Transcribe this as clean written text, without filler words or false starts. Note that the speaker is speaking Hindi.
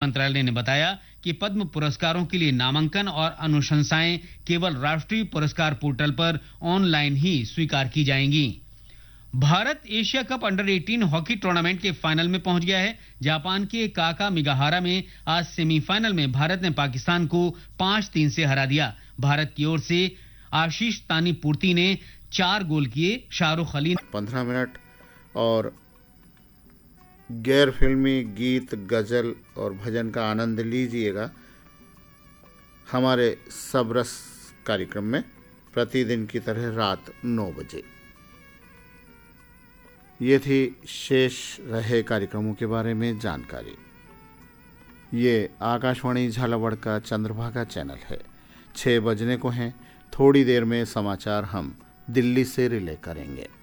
मंत्रालय ने बताया कि पद्म पुरस्कारों के लिए नामांकन और अनुशंसाएं केवल राष्ट्रीय पुरस्कार पोर्टल पर ऑनलाइन ही स्वीकार की जाएंगी। Bharat Asia cup under 18 hockey tournament के फाइनल में पहुंच गया है। जापान के काका मिगाहारा में आज सेमीफाइनल में भारत ने पाकिस्तान को 5-3 से हरा दिया। भारत की ओर से आशीष तानीपूर्ति ने 4 गोल किए। शाहरुख अली 15 मिनट और गैर फिल्मी गीत, गजल और भजन का आनंद लीजिएगा हमारे सबरस कार्यक्रम में प्रतिदिन की तरह रात 9 बजे। ये थी शेष रहे कार्यक्रमों के बारे में जानकारी। ये आकाशवाणी झालावाड़ का चंद्रभागा चैनल है। 6 बजने को हैं। थोड़ी देर में समाचार हम दिल्ली से रिले करेंगे।